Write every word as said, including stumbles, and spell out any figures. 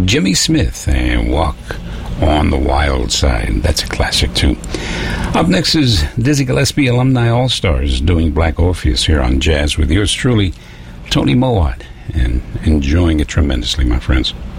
Jimmy Smith and Walk on the Wild Side. That's a classic, too. Up next is Dizzy Gillespie Alumni All-Stars doing Black Orpheus here on Jazz with yours truly, Tony Mowat, and enjoying it tremendously, my friends.